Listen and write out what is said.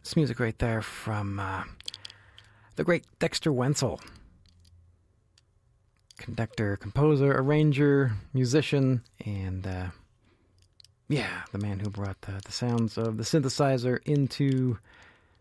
This music right there from the great Dexter Wenzel. Conductor, composer, arranger, musician, and the man who brought the sounds of the synthesizer into